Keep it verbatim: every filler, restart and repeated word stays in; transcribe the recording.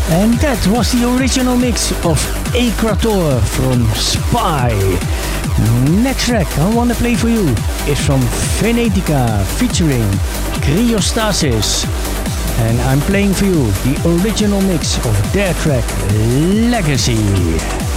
And that was the original mix of Equator from Spy. Next track I want to play for you is from Venetica featuring Cryostasis. And I'm playing for you the original mix of their track Legacy.